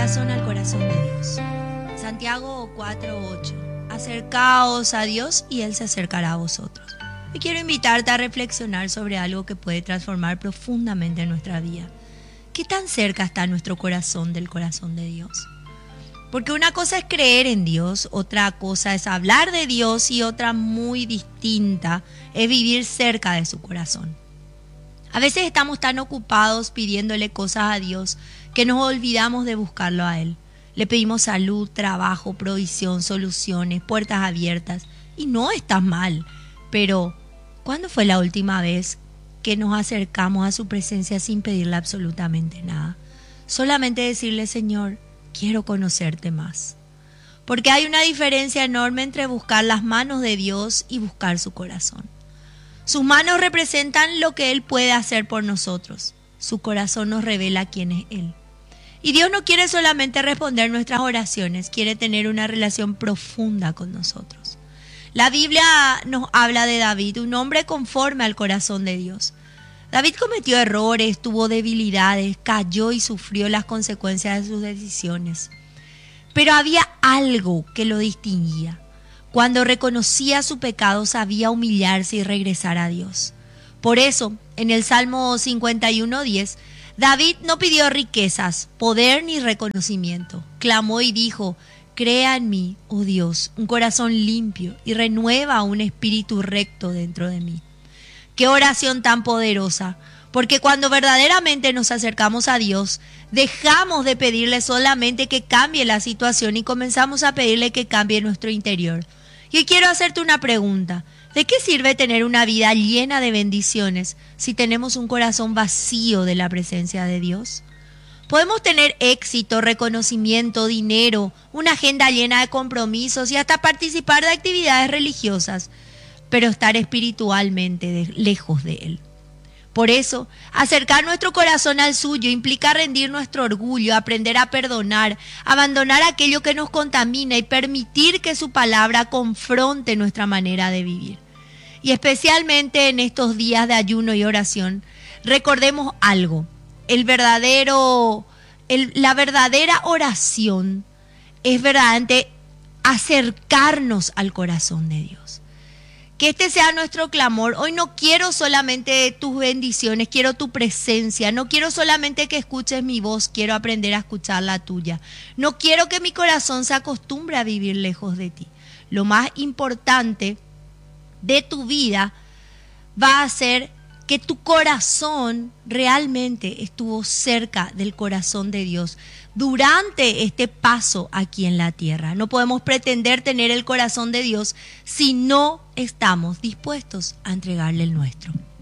corazón al corazón de Dios. Santiago 4:8. Acercaos a Dios y Él se acercará a vosotros. Y quiero invitarte a reflexionar sobre algo que puede transformar profundamente nuestra vida. ¿Qué tan cerca está nuestro corazón del corazón de Dios? Porque una cosa es creer en Dios, otra cosa es hablar de Dios y otra muy distinta es vivir cerca de su corazón. A veces estamos tan ocupados pidiéndole cosas a Dios que nos olvidamos de buscarlo a Él. Le pedimos salud, trabajo, provisión, soluciones, puertas abiertas. Y no está mal, pero ¿cuándo fue la última vez que nos acercamos a su presencia sin pedirle absolutamente nada? Solamente decirle: Señor, quiero conocerte más. Porque hay una diferencia enorme entre buscar las manos de Dios y buscar su corazón. Sus manos representan lo que Él puede hacer por nosotros. Su corazón nos revela quién es Él. Y Dios no quiere solamente responder nuestras oraciones, quiere tener una relación profunda con nosotros. La Biblia nos habla de David, un hombre conforme al corazón de Dios. David cometió errores, tuvo debilidades, cayó y sufrió las consecuencias de sus decisiones. Pero había algo que lo distinguía. Cuando reconocía su pecado, sabía humillarse y regresar a Dios. Por eso, en el Salmo 51:10, David no pidió riquezas, poder ni reconocimiento. Clamó y dijo: crea en mí, oh Dios, un corazón limpio y renueva un espíritu recto dentro de mí. Qué oración tan poderosa, porque cuando verdaderamente nos acercamos a Dios, dejamos de pedirle solamente que cambie la situación y comenzamos a pedirle que cambie nuestro interior. Y hoy quiero hacerte una pregunta. ¿De qué sirve tener una vida llena de bendiciones si tenemos un corazón vacío de la presencia de Dios? Podemos tener éxito, reconocimiento, dinero, una agenda llena de compromisos y hasta participar de actividades religiosas, pero estar espiritualmente lejos de Él. Por eso, acercar nuestro corazón al suyo implica rendir nuestro orgullo, aprender a perdonar, abandonar aquello que nos contamina y permitir que su palabra confronte nuestra manera de vivir. Y especialmente en estos días de ayuno y oración, recordemos algo. La verdadera oración es verdaderamente acercarnos al corazón de Dios. Que este sea nuestro clamor. Hoy no quiero solamente tus bendiciones, quiero tu presencia. No quiero solamente que escuches mi voz, quiero aprender a escuchar la tuya. No quiero que mi corazón se acostumbre a vivir lejos de ti. Lo más importante de tu vida va a ser que tu corazón realmente estuvo cerca del corazón de Dios durante este paso aquí en la tierra. No podemos pretender tener el corazón de Dios si no estamos dispuestos a entregarle el nuestro.